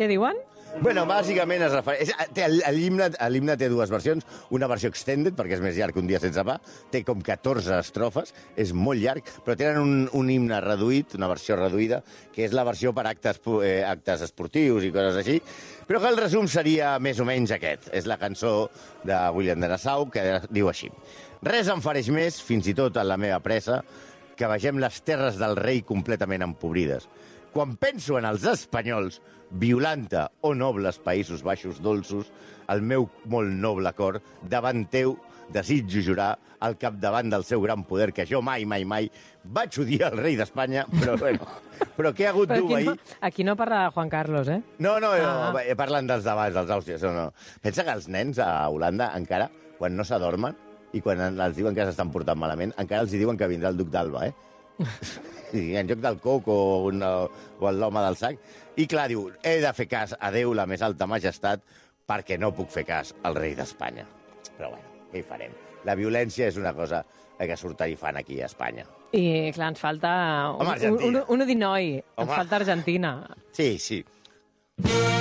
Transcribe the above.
Què diuen? Bueno, bàsicament es refereix... L'himne té dues versions, una versió extended, perquè és més llarg que un dia sense pa, té com 14 estrofes, és molt llarg, però tenen un himne reduït, una versió reduïda, que és la versió per actes esportius i coses així, però que el resum seria més o menys aquest. És la cançó de William de Nassau, que diu així: res em fareix més, fins i tot en la meva pressa, que vegem les terres del rei completament empobrides. Quan penso en els espanyols, violanta o nobles Països Baixos dolços, el meu molt noble cor, davant teu, desitjo jurar al capdavant del seu gran poder que jo mai vaig odiar el rei d'Espanya, però bueno, però què ha hagut d'obeir... Aquí no parla Juan Carlos, eh? No, parlen dels d'abans, dels àusies, no. Pensa que els nens a Holanda encara, quan no s'adormen i quan els diuen que s'estan portant malament, encara els diuen que vindrà el duc d'Alba, eh? I en lloc del coc o l'home del sac. I clar, diu, he de fer cas a Déu, la més alta majestat, perquè no puc fer cas al rei d'Espanya. Però bueno, què hi farem? La violència és una cosa que surt tarifant aquí a Espanya. I clar, ens falta un Udinoi, ens falta Argentina. Sí.